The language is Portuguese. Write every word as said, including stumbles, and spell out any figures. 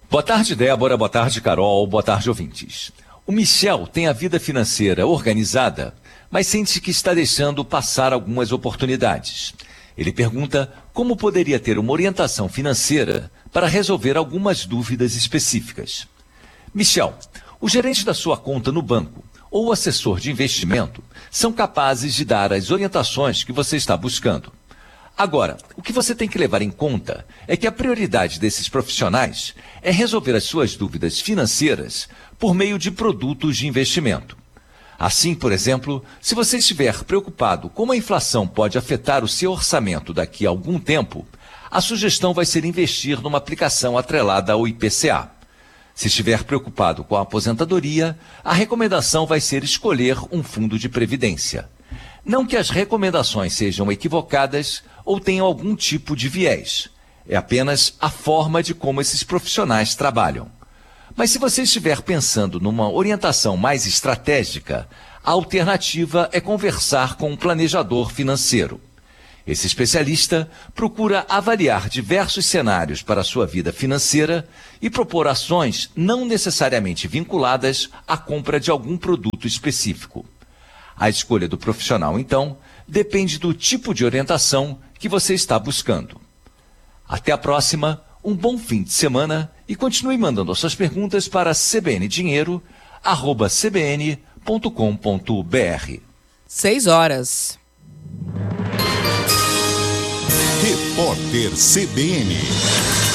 Boa tarde, Débora. Boa tarde, Carol. Boa tarde, ouvintes. O Michel tem a vida financeira organizada, mas sente que está deixando passar algumas oportunidades. Ele pergunta como poderia ter uma orientação financeira para resolver algumas dúvidas específicas. Michel, o gerente da sua conta no banco ou o assessor de investimento são capazes de dar as orientações que você está buscando. Agora, o que você tem que levar em conta é que a prioridade desses profissionais é resolver as suas dúvidas financeiras por meio de produtos de investimento. Assim, por exemplo, se você estiver preocupado como a inflação pode afetar o seu orçamento daqui a algum tempo, a sugestão vai ser investir numa aplicação atrelada ao I P C A. Se estiver preocupado com a aposentadoria, a recomendação vai ser escolher um fundo de previdência. Não que as recomendações sejam equivocadas ou tenham algum tipo de viés. É apenas a forma de como esses profissionais trabalham. Mas se você estiver pensando numa orientação mais estratégica, a alternativa é conversar com um planejador financeiro. Esse especialista procura avaliar diversos cenários para a sua vida financeira e propor ações não necessariamente vinculadas à compra de algum produto específico. A escolha do profissional, então, depende do tipo de orientação que você está buscando. Até a próxima, um bom fim de semana e continue mandando as suas perguntas para c b n dinheiro arroba c b n ponto com ponto b r. Seis horas. Repórter C B N.